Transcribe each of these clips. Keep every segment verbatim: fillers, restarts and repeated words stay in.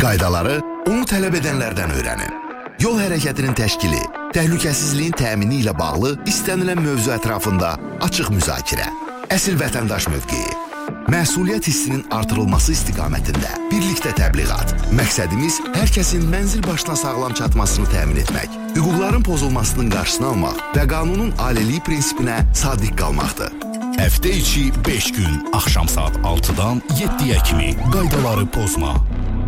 Qaydaları onu tələb edənlərdən öyrənin. Yol hərəkətinin təşkili, təhlükəsizliyin təmini ilə bağlı istənilən mövzu ətrafında açıq müzakirə. Əsil vətəndaş mövqeyi. Məsuliyyət hissinin artırılması istiqamətində birlikdə təbliğat. Məqsədimiz hər kəsin mənzil başına sağlam çatmasını təmin etmək, hüquqların pozulmasının qarşısını almaq və qanunun aliliyi prinsipinə sadiq qalmaqdır. Həftə içi beş gün, axşam saat altıdan yeddiyə kimi qaydaları pozma.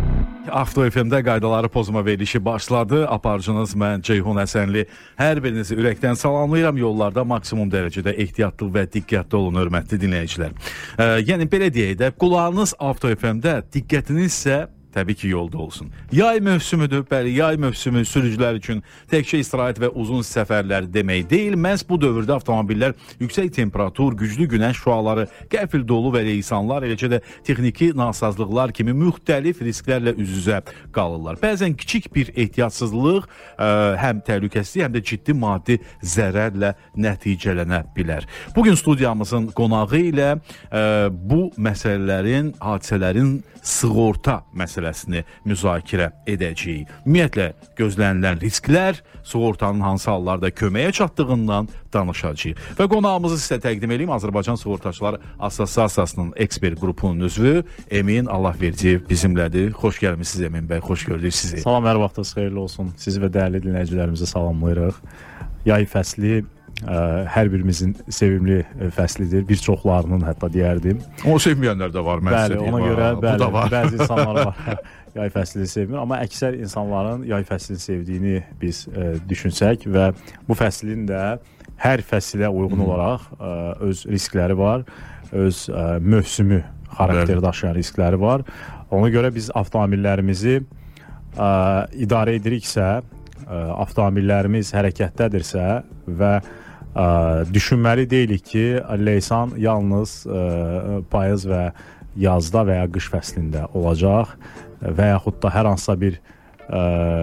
Avto F M-də qaydaları pozma verilişi başladı. Aparıcınız mən Ceyhun Həsənli. Hər birinizi ürəkdən salamlayıram. Yollarda maksimum dərəcədə ehtiyatlı və diqqətli olun, hörmətli dinləyicilər. Ee, yəni belə deyək də, qulağınız Avto F M-də, diqqətiniz isə təbii ki, yolda olsun. Yay mövsümüdür, bəli, yay mövsümü sürücülər üçün təkcə istirahət və uzun səfərlər demək deyil. Məhz bu dövrdə avtomobillər yüksək temperatur, güclü günəş şüaları, qəfil dolu və leysanlar, eləcə də texniki nasazlıqlar kimi müxtəlif risklərlə üz-üzə qalırlar. Bəzən kiçik bir ehtiyatsızlıq ə, həm təhlükəsizlik, həm də ciddi maddi zərərlə nəticələnə bilər. Bugün studiyamızın qonağı ilə ə, bu məsələlərin, hadisələrin sığorta məsələsini müzakirə edəcəyik. Ümumiyyətlə, gözlənilən risklər, sığortanın hansı hallarda köməyə çatdığından danışacağıq. Və qonağımızı sizə təqdim edeyim. Azərbaycan Sığortaçılar Assosiasiyasının ekspert qrupunun üzvü Emin Allahverdiyev bizimlədir. Xoş gəlmisiniz Emin bəy, xoş gördük sizi. Salam, hər vaxtınız xeyirli olsun. Sizi və dəyərli dinləyicilərimizi salamlayırıq. Yay fəsli ə, hər birimizin sevimli fəslidir. Bir çoxlarının hətta deyərdim. O sevməyənlər də var. Bəli, ona görə ha, bəli, var. bəzi insanlar var. Yay fəslini sevmir, amma əksər insanların yay fəslini sevdiyini biz ə, düşünsək və bu fəslin də hər fəsilə uyğun olaraq ə, öz riskləri var, öz ə, mövsümü xarakteri daşıyan riskləri var. Ona görə biz avtomobillərimizi ə, idarə ediriksə, ə, avtomobillərimiz hərəkətdədirsə və ə, düşünməli deyilik ki, leysan yalnız ə, payız və yazda və ya qış fəslində olacaq və yaxud da hər hansısa bir ə,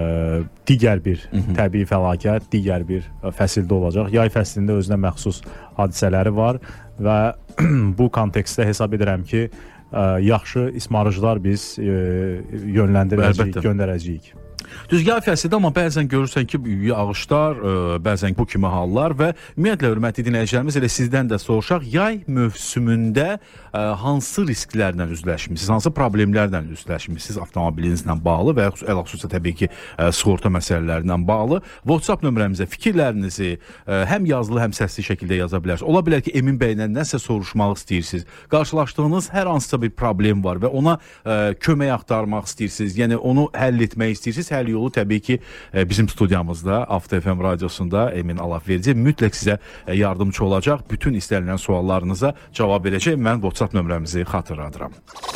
digər bir Hı -hı. təbii fəlakət, digər bir fəsildə olacaq. Yay fəslində özünə məxsus hadisələri var və bu kontekstdə hesab edirəm ki, ə, yaxşı ismarıcılar biz ə, yönləndirəcəyik, göndərəcəyik. Düz yay fəslidir, amma bəzən görürsən ki, yağışlar, ə, bəzən bu kimi hallar və ümumiyyətlə hörmətli dinləyicilərimiz elə sizdən də soruşaq, yay mövsümündə ə, hansı risklərlə üzləşmisiniz, hansı problemlərlə üzləşmisiniz avtomobilinizlə bağlı və əlxüsusən təbii ki, ə, sığorta məsələlərindən bağlı. WhatsApp nömrəmizə fikirlərinizi ə, həm yazılı, həm səsli şəkildə yaza bilərsiniz. Ola bilər ki, Emin bəylə nəsə soruşmaq istəyirsiniz, qarşılaşdığınız hər hansısa bir problem var və ona ə, kömək axtarmaq istəyirsiniz, yəni onu həll etmək istəyirsiniz. Həll yolu təbii ki, bizim studiyamızda, Avto F M radiosunda Emin Allahverdiyev mütləq sizə yardımcı olacaq. Bütün istənilən suallarınıza cavab verəcək. Mən WhatsApp nömrəmizi xatırladıram.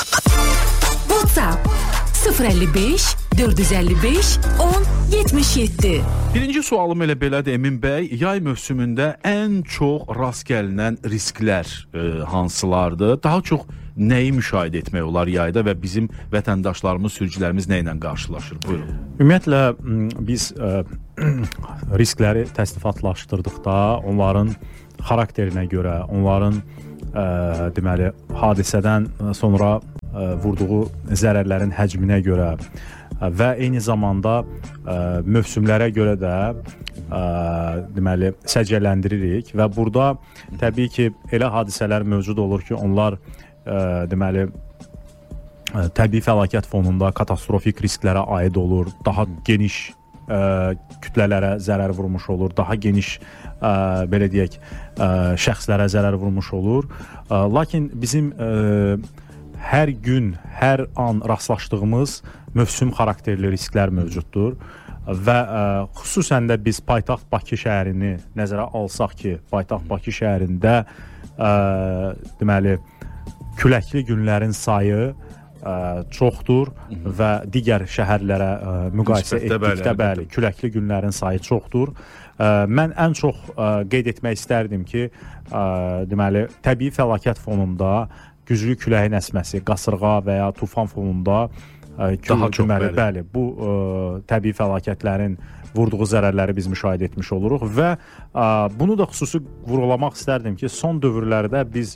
WhatsApp sıfır əlli beş dörd yüz əlli beş on yetmiş yeddi. Birinci sualım elə belədir Emin bəy. Yay mövsümündə ən çox rast gəlinən risklər e, hansılardır? Daha çox nəyi müşahidə etmək olar yayda və bizim vətəndaşlarımız, sürücülərimiz nə ilə qarşılaşır? Buyurun. Ümumiyyətlə, biz ə, riskləri təsnifatlaşdırdıqda onların xarakterinə görə, onların ə, deməli, hadisədən sonra ə, vurduğu zərərlərin həcminə görə ə, və eyni zamanda ə, mövsümlərə görə də ə, deməli, səciyyələndiririk və burada təbii ki, elə hadisələr mövcud olur ki, onlar Ə, deməli ə, təbii fəlakət fonunda katastrofik risklərə aid olur, daha geniş ə, kütlələrə zərər vurmuş olur, daha geniş ə, belə deyək ə, şəxslərə zərər vurmuş olur. Ə, lakin bizim ə, hər gün, hər an rastlaşdığımız mövsüm xarakterli risklər mövcuddur və ə, xüsusən də biz paytaxt Bakı şəhərini nəzərə alsaq ki, paytaxt Bakı şəhərində ə, deməli küləkli günlərin sayı ə, çoxdur Hı -hı. və digər şəhərlərə ə, müqayisə etdikdə bəli, küləkli günlərin sayı çoxdur. Ə, mən ən çox ə, qeyd etmək istərdim ki, ə, deməli, təbii fəlakət fonunda güclü küləyin əsməsi, qasırğa və ya tufan fonunda ə, daha çox deməli, bəli. bəli, bu ə, təbii fəlakətlərin vurduğu zərərləri biz müşahidə etmiş oluruq və ə, bunu da xüsusi vurğulamaq istərdim ki, son dövrlərdə biz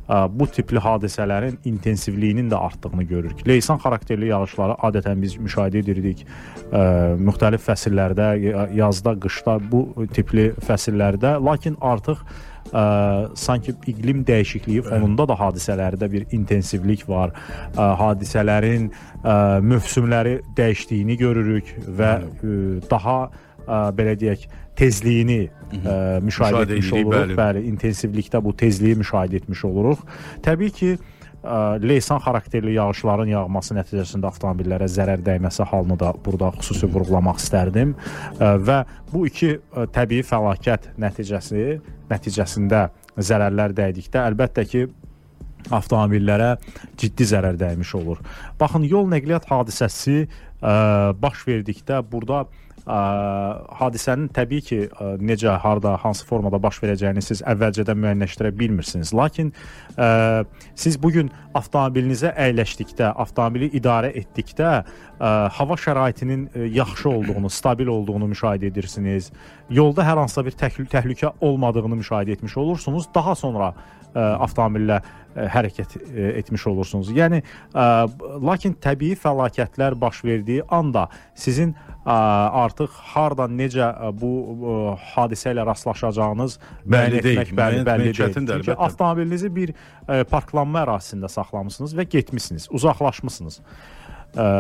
bu tipli hadisələrin intensivliyinin də artdığını görürük. Leysan xarakterli yağışları adətən biz müşahidə edirdik müxtəlif fəsillərdə, yazda, qışda, bu tipli fəsillərdə, lakin artıq Ə, sanki iqlim dəyişikliyi fonunda da hadisələrdə bir intensivlik var. Ə, hadisələrin ə, mövsümləri dəyişdiyini görürük və ə, daha ə, belə deyək tezliyini ə, müşahidə, müşahidə etmiş edirik, oluruq. Bəli. bəli, intensivlikdə bu tezliyi müşahidə etmiş oluruq. Təbii ki, leysan xarakterli yağışların yağması nəticəsində avtomobillərə zərər dəyməsi halını da burada xüsusi vurğulamaq istərdim və bu iki təbii fəlakət nəticəsi nəticəsində zərərlər dəydikdə əlbəttə ki avtomobillərə ciddi zərər dəymiş olur. Baxın, yol nəqliyyat hadisəsi baş verdikdə burada Ə, hadisənin təbii ki ə, necə, harda, hansı formada baş verəcəyini siz əvvəlcədən müəyyənləşdirə bilmirsiniz. Lakin ə, siz bugün avtomobilinizə əyləşdikdə, avtomobili idarə etdikdə ə, hava şəraitinin ə, yaxşı olduğunu, stabil olduğunu müşahidə edirsiniz. Yolda hər hansısa bir təhlü təhlükə olmadığını müşahidə etmiş olursunuz. Daha sonra ə, avtomobillə ə, hərəkət ə, etmiş olursunuz. Yəni, ə, lakin təbii fəlakətlər baş verdiyi anda sizin ə, artıq hardan necə bu ə, hadisə ilə rastlaşacağınız bəlli deyil. Bəlli, bəlli deyil. Çünki avtomobilinizi bir ə, parklanma ərazisində saxlamısınız və getmişsiniz, uzaqlaşmışsınız. Ə,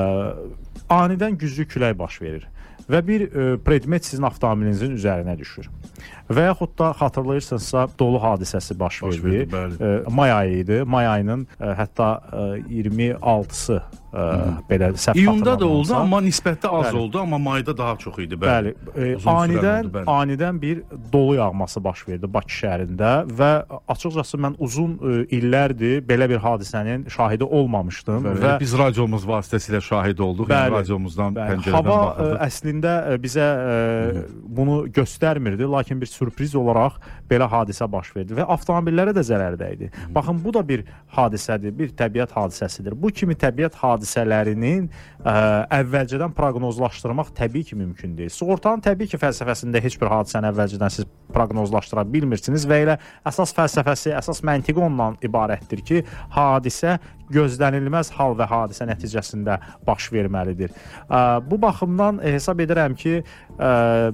anidən güclü külək baş verir və bir ə, predmet sizin avtomobilinizin üzərinə düşür. Və yaxud da xatırlayırsınızsa dolu hadisəsi baş, baş verdi. verdi ə, may ayı idi. May ayının ə, hətta ə, iyirmi altısı ə, belə səhv İyunda da oldu, amma nisbətdə az bəli. oldu, amma mayda daha çox idi. Bəli. bəli. Ə, anidən, oldu, bəli. anidən bir dolu yağması baş verdi Bakı şəhərində və açıqcası mən uzun ə, illərdir belə bir hadisənin şahidi olmamışdım. Bəli. Və biz radiomuz vasitəsilə şahid olduq. Bəli. Yəni radiomuzdan, bəli. pəncərədən Hava baxırdıq. Hava əslində bizə ə, bunu göstərmirdi, lakin bir sürpriz olaraq belə hadisə baş verdi və avtomobillərə də zərər dəydi. Hı. Baxın, bu da bir hadisədir, bir təbiət hadisəsidir. Bu kimi təbiət hadisələrinin ə, əvvəlcədən proqnozlaşdırmaq təbii ki mümkün deyil. Sığortanın təbii ki fəlsəfəsində heç bir hadisəni əvvəlcədən siz proqnozlaşdıra bilmirsiniz və elə əsas fəlsəfəsi, əsas məntiqi ondan ibarətdir ki, hadisə gözlənilməz hal və hadisə nəticəsində baş verməlidir. Ə, bu baxımdan hesab edirəm ki, ə,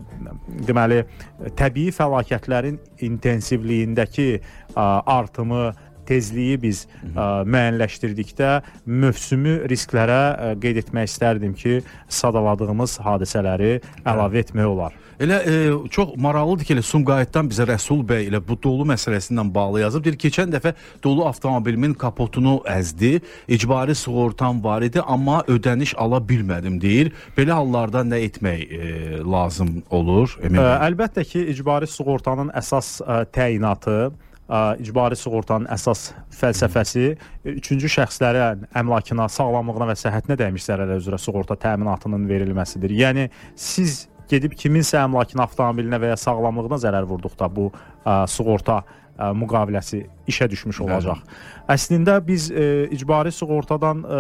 deməli, təbii fəlakətlərin intensivliyindəki ə, artımı, tezliyi biz ə, müəyyənləşdirdikdə mövsümü risklərə ə, qeyd etmək istərdim ki, sadaladığımız hadisələri əlavə etmək olar. Elə e, çox maraqlıdır ki, elə Sumqayıtdan bizə Rəsul bəy elə bu dolu məsələsindən bağlı yazıb. Deyir, keçən dəfə dolu avtomobilimin kapotunu əzdi, icbari sığortam var idi, amma ödəniş ala bilmədim deyir. Belə hallarda nə etmək e, lazım olur? Ə, əlbəttə ki, icbari sığortanın əsas ə, təyinatı, ə, icbari sığortanın əsas fəlsəfəsi üçüncü şəxslərin əmlakına, sağlamlığına və səhhətinə dəymiş zərərlər üzrə sığorta təminatının verilməsidir. Yəni siz gedib kiminsə əmlakına, avtomobilinə və ya sağlamlığına zərər vurduqda bu ə, sığorta ə, müqaviləsi işə düşmüş olacaq. Bəli. Əslində biz ə, icbari sığortadan ə,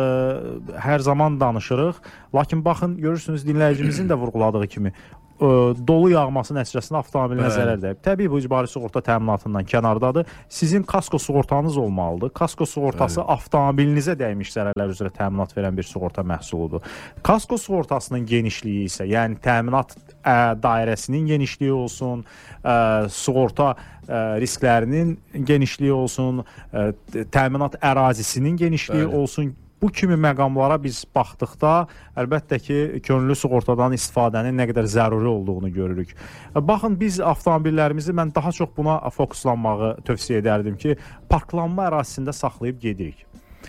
hər zaman danışırıq, lakin baxın, görürsünüz dinləyicimizin də vurğuladığı kimi ə, dolu yağması nəticəsində avtomobilinə Bəli. zərər dəyib. Təbii bu icbari sığorta təminatından kənardadır. Sizin kasko sığortanız olmalıdır. Kasko sığortası Bəli. avtomobilinizə dəymiş zərərlər üzrə təminat verən bir sığorta məhsuludur. Kasko sığortasının genişliyi isə, yəni təminat ə, dairəsinin genişliyi olsun, ə, sığorta ə, risklərinin genişliyi olsun, ə, təminat ərazisinin genişliyi Bəli. olsun. Bu kimi məqamlara biz baxdıqda əlbəttə ki, könüllü sığortadan istifadənin nə qədər zəruri olduğunu görürük. Baxın, biz avtomobillərimizi mən daha çox buna fokuslanmağı tövsiyə edərdim ki, parklanma ərazisində saxlayıb gedirik.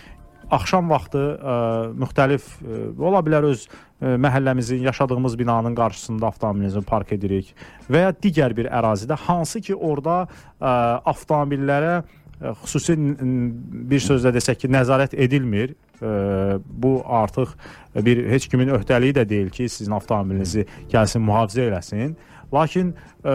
Axşam vaxtı ə, müxtəlif ə, ola bilər öz ə, məhəlləmizin, yaşadığımız binanın qarşısında avtomobilimizi park edirik və ya digər bir ərazidə, hansı ki orada ə, avtomobillərə ə, xüsusi bir sözlə desək ki, nəzarət edilmir. Bu artıq bir heç kimin öhdəliyi də deyil ki, sizin avtomobilinizi gəlsin, mühafizə eləsin. Lakin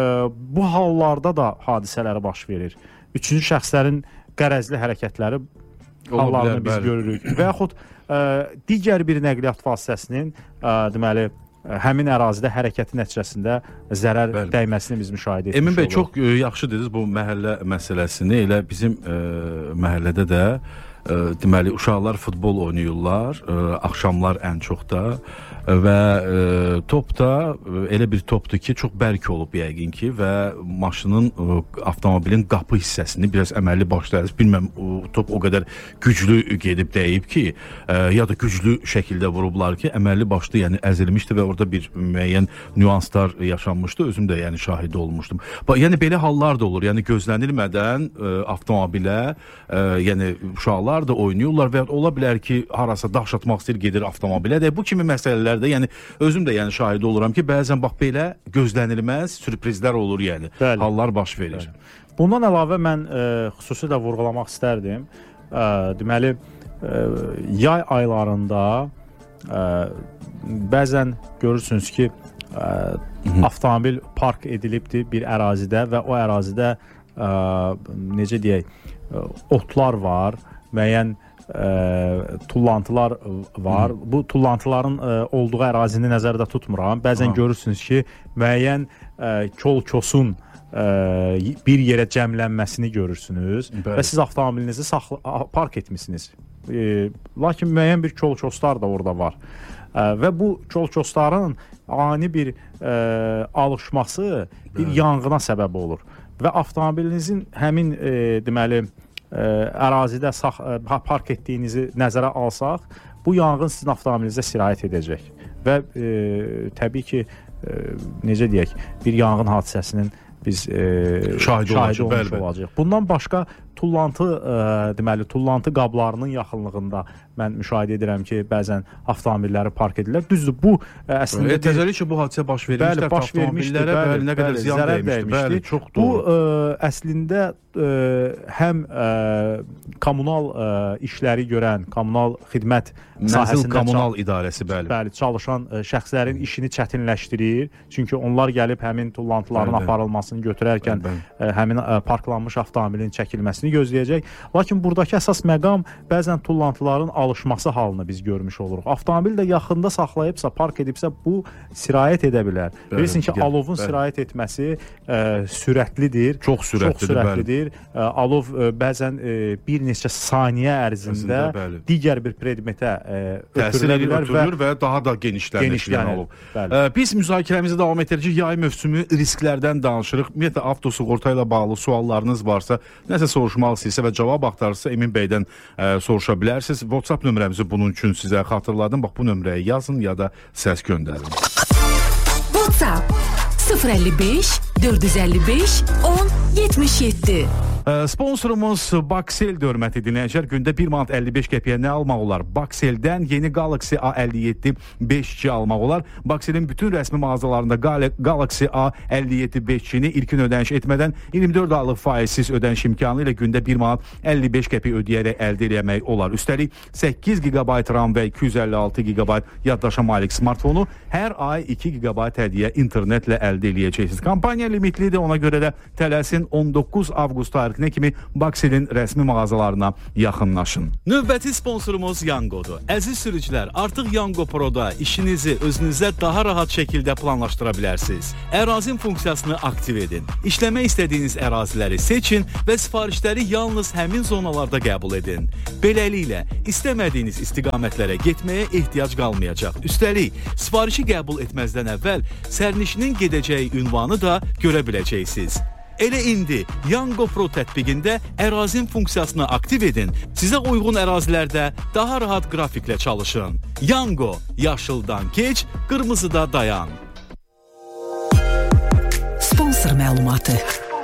bu hallarda da hadisələr baş verir. Üçüncü şəxslərin qərəzli hərəkətləri hallarını biz görürük. Və yaxud digər bir nəqliyyat vasitəsinin deməli həmin ərazidə hərəkəti nəticəsində zərər Bəli. dəyməsini biz müşahidə etmiş Emin bəy, oluruq. çox e, yaxşı dediniz bu məhəllə məsələsini. Elə bizim e, məhəllədə də e, deməli uşaqlar futbol oynayırlar, e, axşamlar ən çox da və e, top da e, elə bir topdur ki, çox bərk olub yəqin ki və maşının, e, avtomobilin qapı hissəsini biraz əməlli başlayır. Bilməm, o top o qədər güclü gedib dəyib ki, e, ya da güclü şəkildə vurublar ki, əməlli başlı, yəni əzilmişdi və orada bir müəyyən nüanslar yaşanmışdı. Özüm də yəni şahidi olmuşdum. Ba yəni belə hallar da olur. Yəni gözlənilmədən e, avtomobilə, e, yəni uşaqlar da oynayırlar və ola bilər ki, harasa daş atmaq istəyir, gedir avtomobilə də. Bu kimi məsələlər də, yəni özüm də yəni şahid oluram ki, bəzən bax belə gözlənilməz sürprizlər olur, yəni Bəli. hallar baş verir. Bəli. Bundan əlavə mən e, xüsusilə vurğulamaq istərdim. E, deməli, e, yay aylarında e, bəzən görürsünüz ki, e, avtomobil park edilibdir bir ərazidə və o ərazidə e, necə deyək, e, otlar var, müəyyən Ə, tullantılar var. Hı. Bu tullantıların ə, olduğu ərazini nəzərdə tutmuram. Bəzən ha. görürsünüz ki, müəyyən ə, kol-kosun ə, bir yerə cəmlənməsini görürsünüz. Bəli. Və siz avtomobilinizi saxla, park etmisiniz. Ə, lakin müəyyən bir kol-koslar da orada var. Ə, və bu kol-kosların ani bir ə, alışması bir Bəli. yanğına səbəb olur. Və avtomobilinizin həmin ə, deməli Ə, ərazidə sax, ə, park etdiyinizi nəzərə alsaq, bu yanğın sizin avtomobilinizə sirayət edəcək və ə, təbii ki, ə, necə deyək, bir yanğın hadisəsinin biz ə, şahid, şahid olmuş bəli, olacaq. Bundan başqa tullantı, ə, deməli, tullantı qablarının yaxınlığında mən müşahidə edirəm ki, bəzən avtomobilləri park edirlər. Düzdür, bu ə, əslində e, təzəli ki, bu hadisə baş vermişdir, bəli, baş vermişdir, bəli, nə qədər bəli, ziyan dəymişdir. Bəli, çox doğru. Bu ə, əslində ə, həm ə, kommunal ə, işləri görən, kommunal xidmət sahəsində kommunal idarəsi bəli. Bəli, çalışan ə, şəxslərin işini çətinləşdirir. Çünki onlar gəlib həmin tullantıların bəli, aparılmasını götürərkən bəli, bəli. Ə, həmin ə, parklanmış avtomobilin çəkilməsini gözləyəcək. Lakin buradakı əsas məqam bəzən tullantıların alışması halını biz görmüş oluruq. Avtomobil də yaxında saxlayıbsa, park edibsə, bu sirayət edə bilər. Bilirsin ki, alovun bəli. sirayət etməsi ə, sürətlidir. Çox sürətlidir. Çox sürətlidir. Ə, alov ə, bəzən ə, bir neçə saniyə ərzində Əzində, digər bir predmetə ə, təsir edir və, və daha da genişlənir alov. Ə, biz müzakirəmizi davam etdirəcək. Yay mövsümü risklərdən danışırıq. Ümumiyyətlə, avtosığorta ilə bağlı suallarınız varsa, nəsə soruşmaq istəyirsə və cavab axtarırsa, Emin bəydən ə, soruşa bilərsiniz. WhatsApp nömrəmizi bunun üçün sizə xatırladım. Bax, bu nömrəyə yazın ya da səs göndərin. WhatsApp sıfır əlli beş dörd yüz əlli beş on yetmiş yeddi. Sponsorumuz Baksel hörmətli dinləyicilər, gündə bir manat əlli beş qəpiyə nə almaq olar? Bakseldən yeni Galaxy A əlli yeddi beş G almaq olar. Bakselin bütün rəsmi mağazalarında Galaxy A əlli yeddi beş G-ni ilkin ödəniş etmədən iyirmi dörd aylıq faizsiz ödəniş imkanı ilə gündə bir manat əlli beş qəpik ödəyərək əldə etmək olar. Üstəlik səkkiz giqabayt RAM və iki yüz əlli altı giqabayt yaddaşa malik smartfonu hər ay iki giqabayt hədiyyə internetlə əldə edəcəksiniz. Kampaniya limitlidir, ona görə də tələsin on doqquz avqust tarixinə kimi Bakselin rəsmi mağazalarına yaxınlaşın. Növbəti sponsorumuz Yangodur. Əziz sürücülər, artıq Yango Pro'da işinizi özünüzə daha rahat şəkildə planlaşdıra bilərsiniz. Ərazin funksiyasını aktiv edin. İşləmək istədiyiniz əraziləri seçin və sifarişləri yalnız həmin zonalarda qəbul edin. Beləliklə, istəmədiyiniz istiqamətlərə getməyə ehtiyac qalmayacaq. Üstəlik, sifarişi qəbul etməzdən əvvəl sərnişinin gedəcəyi ünvanı da görə biləcəksiniz. Elə indi Yango Pro tətbiqində ərazin funksiyasını aktiv edin. Sizə uyğun ərazilərdə daha rahat qrafiklə çalışın. Yango, yaşıldan keç, qırmızıda dayan. Sponsor məlumatı.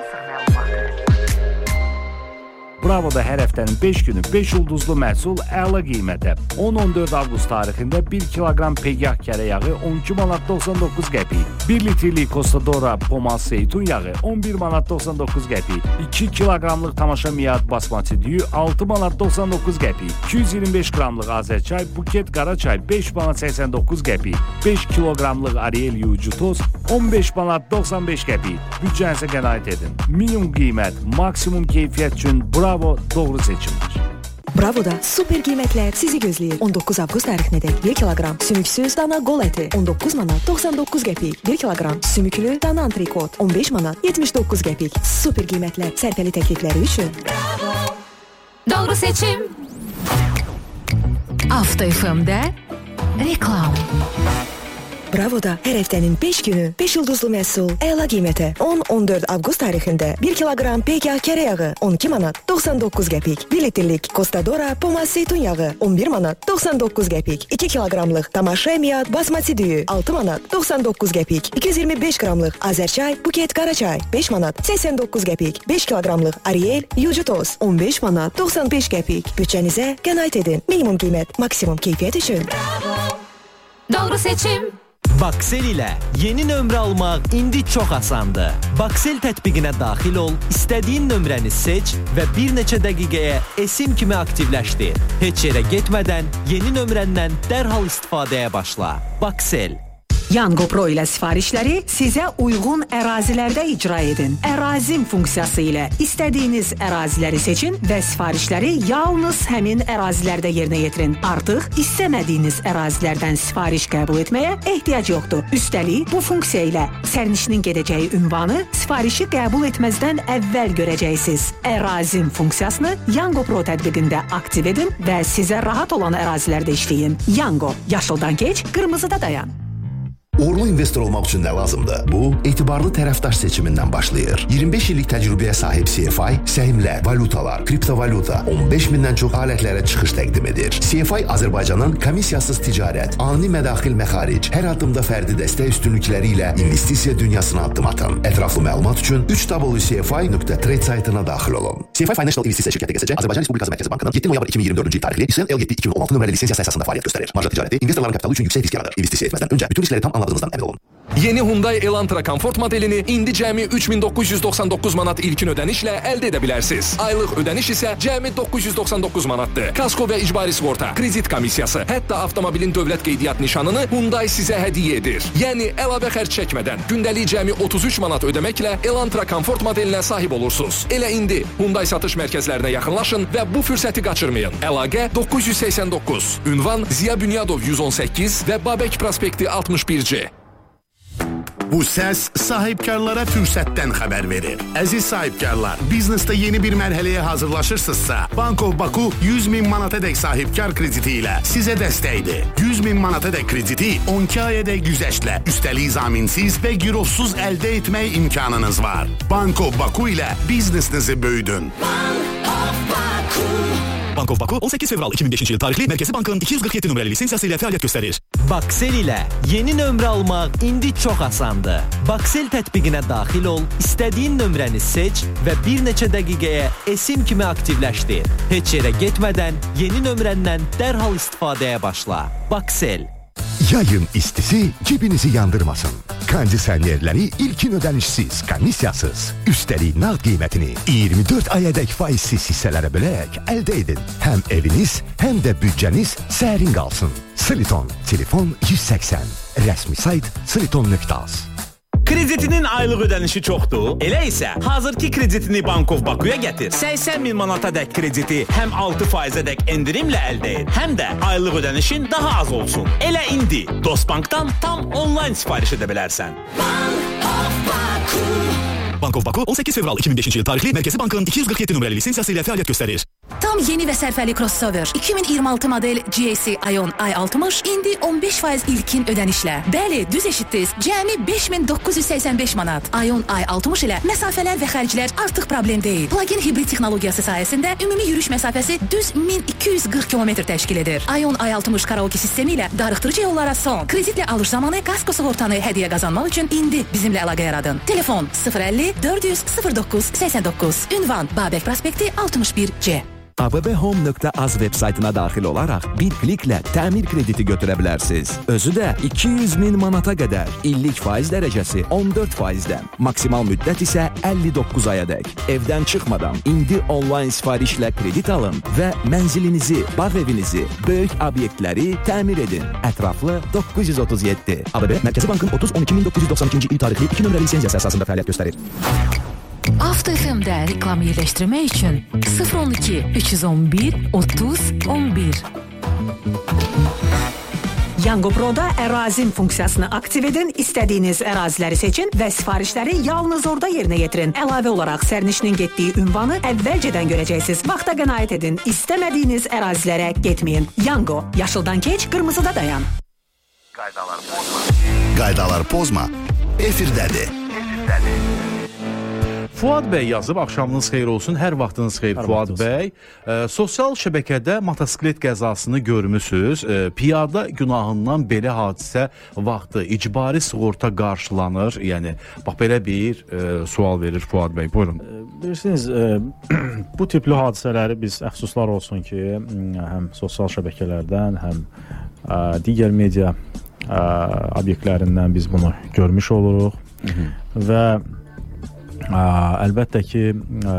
Bravo'da hər həftənin beş günü beş ulduzlu məhsul əla qiymətə. on on dörd avqust tarixində bir kiloqram peygah kərə yağı on iki manat doxsan doqquz qəpik. bir litrlik Costa Dora pomas zeytun yağı on bir manat doxsan doqquz qəpik. iki kiloqramlıq tamaşa miyad basmati düyü altı manat doxsan doqquz qəpik. iki yüz iyirmi beş qramlıq azərçay, buket qara çay beş manat səksən doqquz qəpik. beş kiloqramlıq Ariel yuyucu toz on beş manat doxsan beş qəpik. Büdcənizə qənaət edin. Minimum qiymət, maksimum keyfiyyət üçün Bravo doğru seçimdir. Bravo'da super qiymətlər sizi gözləyir. on doqquz avqust tarixinədək bir kiloqram sümüksüz dana qol əti on doqquz manat doxsan doqquz qəpik, bir kiloqram sümüklü dana antrikot on beş manat yetmiş doqquz qəpik. Super qiymətlər, sərfəli təklifləri üçün Bravo. Doğru seçim. Avto F M'də reklam. Bravo'da hər həftənin beş günü beş ulduzlu məhsul əla qiymətə. on on dörd avqust tarixində bir kiloqram peygah kərə yağı on iki manat doxsan doqquz qəpik, bir litrlik Costadora Pomas zeytun yağı on bir manat doxsan doqquz qəpik, iki kiloqramlıq Tamaşa Miyad basmati düyü altı manat doxsan doqquz qəpik, iki yüz iyirmi beş qramlıq Azərçay Buket Qaraçay beş manat səksən doqquz qəpik, beş kiloqramlıq Ariel Yucu toz on beş manat doxsan beş qəpik. Bütçənizə qənaət edin. Minimum qiymət, maksimum keyfiyyət üçün. Bravo. Doğru seçim. Baksel ilə yeni nömrə almaq indi çox asandır. Baksel tətbiqinə daxil ol, istədiyin nömrəni seç və bir neçə dəqiqəyə esim kimi aktivləşdir. Heç yerə getmədən yeni nömrəndən dərhal istifadəyə başla. Baksel. Yango Pro ilə sifarişləri sizə uyğun ərazilərdə icra edin. Ərazim funksiyası ilə istədiyiniz əraziləri seçin və sifarişləri yalnız həmin ərazilərdə yerinə yetirin. Artıq istəmədiyiniz ərazilərdən sifariş qəbul etməyə ehtiyac yoxdur. Üstəlik, bu funksiya ilə sərnişinin gedəcəyi ünvanı sifarişi qəbul etməzdən əvvəl görəcəksiniz. Ərazim funksiyasını Yango Pro tətbiqində aktiv edin və sizə rahat olan ərazilərdə işləyin. Yango, yaşıldan keç, qırmızıda dayan. Uğurlu investor olmaq üçün nə lazımdır? Bu, etibarlı tərəfdaş seçimindən başlayır. iyirmi beş illik təcrübəyə sahib C F I, səhmlər, valutalar, kriptovalyuta, on beş mindən çox alətlərə çıxış təqdim edir. C F I Azərbaycanın komissiyasız ticarət, ani mədaxil məxaric, hər addımda fərdi dəstək üstünlükləri ilə investisiya dünyasına addım atın. Ətraflı məlumat üçün üç w c f i nöqtə trade saytına daxil olun. C F I Financial İnvestisiya şirkəti G S C Azərbaycan Respublikası Mərkəzi Bankının yeddi noyabr iki min iyirmi dördüncü il tarixli İSL L yeddi iki min on altı nömrəli lisensiyası əsasında fəaliyyət göstərir. Marja ticarəti investorların kapitalı üçün yüksək risk yaradır. İnvestisiya etməzdən öncə bütün riskləri tam anladığınızdan əmin olun. Yeni Hyundai Elantra Comfort modelini indi cəmi üç min doqquz yüz doxsan doqquz manat ilkin ödənişlə əldə edə bilərsiniz. Aylıq ödəniş isə cəmi doqquz yüz doxsan doqquz manatdır. Kasko və icbari sığorta, kredit komissiyası, hətta avtomobilin dövlət qeydiyyat nişanını Hyundai sizə hədiyyə edir. Yəni əlavə xərc çəkmədən gündəlik cəmi otuz üç manat ödəməklə Elantra Comfort modelinə sahib olursunuz. Elə indi Hyundai satış mərkəzlərinə yaxınlaşın və bu fürsəti qaçırmayın. Əlaqə doqquz yüz səksən doqquz. Ünvan Ziya Bünyadov yüz on səkkiz və Babək prospekti altmış bir C. Bu səs sahibkarlara fürsətdən xəbər verir. Əziz sahibkarlar, biznesdə yeni bir mərhələyə hazırlaşırsınızsa, Bank of Baku yüz min manatadək sahibkar krediti ilə sizə dəstəkdir. yüz min manatadək krediti on iki ayədək güzəştlə, üstəlik zaminsiz və girovsuz əldə etmək imkanınız var. Bank of Baku ilə biznesinizi böyüdün. Bank of Baku. Bank of Baku on səkkiz fevral iki min beşinci il tarixli Mərkəzi Bankın iki yüz qırx yeddi nömrəli lisensiyası ilə fəaliyyət göstərir. Baksel ilə yeni nömrə almaq indi çox asandır. Baksel tətbiqinə daxil ol, istədiyin nömrəni seç və bir neçə dəqiqəyə esim kimi aktivləşdir. Heç yerə getmədən yeni nömrəndən dərhal istifadəyə başla. Baksel. Yayın istisi cibinizi yandırmasın. Kondisionerləri ilkin ödənişsiz, komissiyasız, üstəlik nağd qiymətini iyirmi dörd ayədək faizsiz hissələrə bölərək əldə edin. Həm eviniz, həm də büdcəniz sərin qalsın. Siliton, telefon yüz səksən, rəsmi sayt siliton nöqtə az. Kreditinin aylıq ödənişi çoxdur. Elə isə hazırki kreditini Bank of Bakuya gətir. səksən min manatadək krediti həm altı faizədək endirimlə əldə et, həm də aylıq ödənişin daha az olsun. Elə indi Dostbankdan tam onlayn sifariş edə bilərsən. Bank of Baku. Bank of Baku on səkkiz fevral iki min beşinci il tarixli Mərkəzi Bankın iki yüz qırx yeddi nömrəli lisensiyası ilə fəaliyyət göstərir. Tam yeni və sərfəli crossover iki min iyirmi altı model G A C Ion i altmış indi on beş faiz ilkin ödənişlə. Bəli, düz eşitdiniz. Cəmi beş min doqquz yüz səksən beş manat. Ion i altmış ilə məsafələr və xərclər artıq problem deyil. Plug-in hibrid texnologiyası sayəsində ümumi yürüyüş məsafəsi düz min iki yüz qırx kilometr təşkil edir. Ion i altmış karaoke sistemi ilə darıxdırıcı yollara son. Kreditlə alış zamanı kasko sığortanı hədiyyə qazanmaq üçün indi bizimlə əlaqə yaradın. Telefon sıfır əlli dörd yüz sıfır doqquz səksən doqquz. Ünvan Babək prospekti altmış bir C. A B B Home nöqtə az veb saytına daxil olaraq bir kliklə təmir krediti götürə bilərsiniz. Özü də iki yüz min manata qədər, illik faiz dərəcəsi on dörd faizdən, maksimal müddət isə əlli doqquz ayadək. Evdən çıxmadan indi onlayn sifarişlə kredit alın və mənzilinizi, bağ evinizi, böyük obyektləri təmir edin. Ətraflı doqquz yüz otuz yeddi. A B B Mərkəzi Bankın otuz on iki min doqquz yüz doxsan ikinci il tarixli iki nömrəli lisensiyası əsasında fəaliyyət göstərir. Avto Axt F M-də reklam yerləşdirmək üçün sıfır on iki üç yüz on bir otuz on bir. Yango Pro'da ərazim funksiyasını aktiv edin, istədiyiniz əraziləri seçin və sifarişləri yalnız orada yerinə yetirin. Əlavə olaraq sərnişinin getdiyi ünvanı əvvəlcədən görəcəksiniz. Vaxta qənaət edin, istəmədiyiniz ərazilərə getməyin. Yango, yaşıldan keç, qırmızıda dayan. Qaydalar pozma. Qaydalar pozma. Efirdədir. Efirdədir. Fuad bəy yazıb, axşamınız xeyir olsun, hər vaxtınız xeyir hər Fuad bəy. E, sosial şəbəkədə motosiklet qəzasını görmüsünüz. E, piyada günahından belə hadisə vaxtı icbari sığorta qarşılanır. Yəni, bax belə bir e, sual verir Fuad bəy, buyurun. E, bilirsiniz, e, bu tipli hadisələri biz əfsuslar olsun ki, həm sosial şəbəkələrdən, həm e, digər media e, obyektlərindən biz bunu görmüş oluruq. Hı -hı. Və Ə, əlbəttə ki, ə,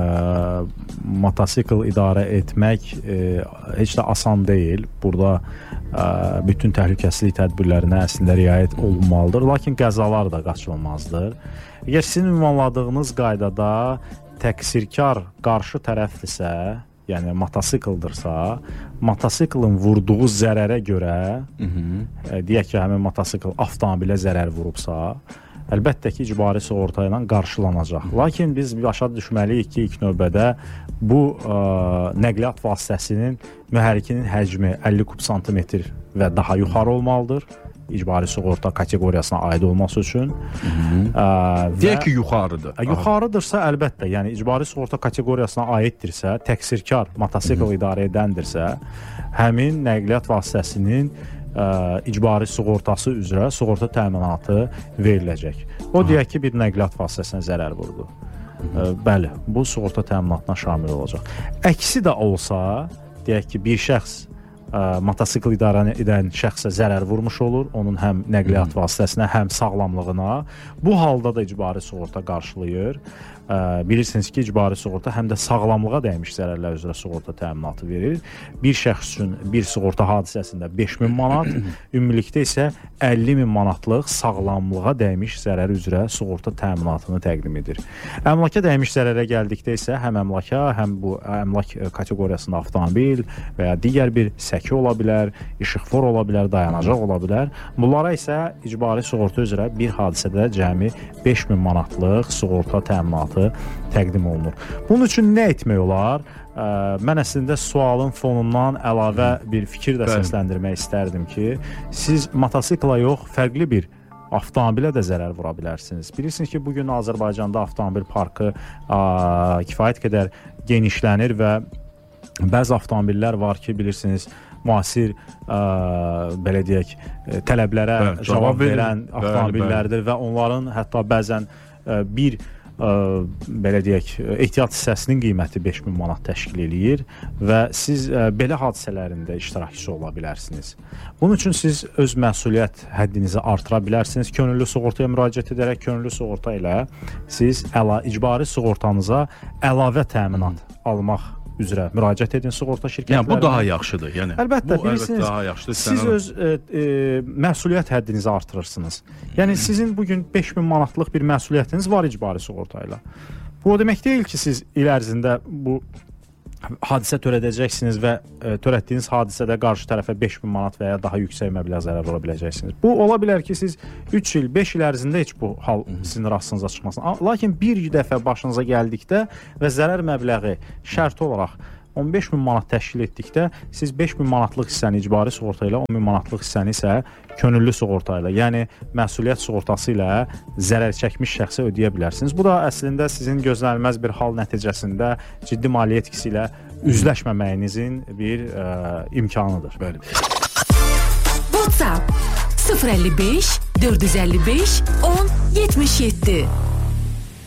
motosikl idarə etmək ə, heç də asan deyil. Burada ə, bütün təhlükəsizlik tədbirlərinə əslində riayət olunmalıdır. Lakin qəzalar da qaçılmazdır. Əgər sizin ünvanladığınız qaydada təqsirkar qarşı tərəfdirsə, yəni motosikldirsa, motosiklın vurduğu zərərə görə, Hı -hı. ə, deyək ki, həmin motosikl avtomobilə zərər vurubsa, əlbəttə ki, icbari sığorta ilə qarşılanacaq. Lakin biz başa düşməliyik ki, ilk növbədə bu ə, nəqliyyat vasitəsinin mühərrikinin həcmi əlli kub santimetr və daha yuxarı olmalıdır. İcbari sığorta kateqoriyasına aid olması üçün. Deyək ki, yuxarıdır. Ə, yuxarıdırsa, əlbəttə, yəni icbari sığorta kateqoriyasına aiddirsə, təqsirkar motosikl idarə edəndirsə, həmin nəqliyyat vasitəsinin Ə, icbari sığortası üzrə sığorta təminatı veriləcək. O deyək ki, bir nəqliyyat vasitəsinə zərər vurdu. Ə, bəli, bu sığorta təminatına şamil olacaq. Əksi də olsa, deyək ki, bir şəxs ə, motosikl idarə edən şəxsə zərər vurmuş olur, onun həm nəqliyyat vasitəsinə, həm sağlamlığına. Bu halda da icbari sığorta qarşılayır. Ə, bilirsiniz ki, icbari sığorta həm də sağlamlığa dəymiş zərərlər üzrə sığorta təminatı verir. Bir şəxs üçün bir sığorta hadisəsində beş min manat, ümumilikdə isə əlli min manatlıq sağlamlığa dəymiş zərər üzrə sığorta təminatını təqdim edir. Əmlaka dəymiş zərərə gəldikdə isə həm əmlaka, həm bu əmlak kateqoriyasında avtomobil və ya digər bir səki ola bilər, işıqfor ola bilər, dayanacaq ola bilər. Bunlara isə icbari sığorta üzrə bir hadisədə cəmi beş min manatlıq sığorta təminatı təqdim olunur. Bunun üçün nə etmək olar? Ə, mən əslində sualın fonundan əlavə bir fikir də səsləndirmək istərdim ki, siz motosikla yox, fərqli bir avtomobilə də zərər vura bilərsiniz. Bilirsiniz ki, bugün Azərbaycanda avtomobil parkı ə, kifayət qədər genişlənir və bəzi avtomobillər var ki, bilirsiniz, müasir ə, belə deyək, tələblərə Bə, cavab verən bəli, avtomobillərdir bəli. Və onların hətta bəzən ə, bir Ə, belə deyək, ehtiyat hissəsinin qiyməti beş min manat təşkil eləyir və siz ə, belə hadisələrində iştirakçı ola bilərsiniz. Bunun üçün siz öz məsuliyyət həddinizi artıra bilərsiniz. Könüllü sığortaya müraciət edərək könüllü sığorta ilə siz əla, icbari sığortanıza əlavə təminat almaq üzrə müraciət edin sığorta şirkətlərinə. Yəni bu daha yaxşıdır. Yəni əlbəttə, bu bilirsiniz, daha yaxşıdır. Siz öz e, e, məsuliyyət həddinizi artırırsınız. Yəni sizin bugün beş min manatlıq bir məsuliyyətiniz var icbari sığorta ilə. Bu o demək deyil ki, siz il ərzində bu hadisə törədəcəksiniz və e, törətdiyiniz hadisədə qarşı tərəfə beş min manat və ya daha yüksək məbləğ zərər vura biləcəksiniz. Bu ola bilər ki, siz üç il, beş il ərzində heç bu hal sizin rastınıza çıxmasın. Lakin bir dəfə başınıza gəldikdə və zərər məbləği şərti olaraq on beş min manat təşkil etdikdə siz beş min manatlıq hissəni icbari sığorta ilə, on min manatlıq hissəni isə könüllü sığorta ilə, yəni məsuliyyət sığortası ilə zərər çəkmiş şəxsə ödəyə bilərsiniz. Bu da əslində sizin gözlənilməz bir hal nəticəsində ciddi maliyyə itkisi ilə üzləşməməyinizin bir ə, imkanıdır. Bəli. WhatsApp sıfır əlli beş dörd yüz əlli beş on yetmiş yeddi.